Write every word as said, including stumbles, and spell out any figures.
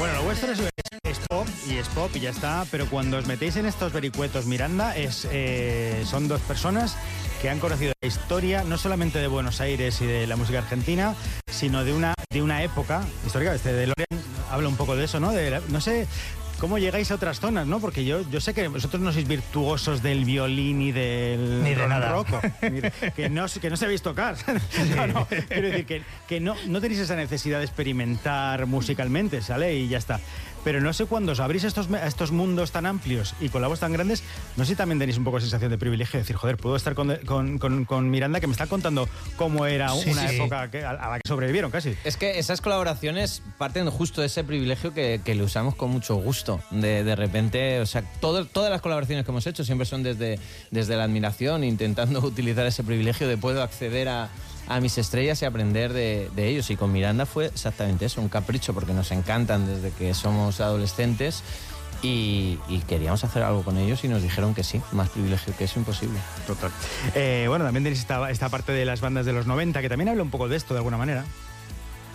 Bueno, lo vuestro es, es pop y es pop y ya está, pero cuando os metéis en estos vericuetos Miranda, es, eh, son dos personas que han conocido la historia no solamente de Buenos Aires y de la música argentina, sino de una, de una época histórica. Este DeLorean habla un poco de eso, ¿no? De la, no sé cómo llegáis a otras zonas, ¿no? Porque yo, yo sé que vosotros no sois virtuosos del violín y del ni de nada. Rocco, ni de, que, no, que no sabéis tocar. No, no, quiero decir que, que no, no tenéis esa necesidad de experimentar musicalmente, ¿sale? Y ya está. Pero no sé cuándo os abrís estos, estos mundos tan amplios y con la voz tan grandes, no sé si también tenéis un poco de sensación de privilegio, de decir, joder, puedo estar con, con, con, con Miranda, que me está contando cómo era sí, una sí. época que, a la que sobrevivieron casi. Es que esas colaboraciones parten justo de ese privilegio que, que le usamos con mucho gusto. De, de repente, o sea, todo, todas las colaboraciones que hemos hecho siempre son desde, desde la admiración, intentando utilizar ese privilegio de poder acceder a a mis estrellas y aprender de, de ellos. Y con Miranda fue exactamente eso, un capricho, porque nos encantan desde que somos adolescentes y, y queríamos hacer algo con ellos y nos dijeron que sí, más privilegio que eso imposible. Total. Eh, bueno, también tenéis esta, esta parte de las bandas de los noventa que también habla un poco de esto de alguna manera.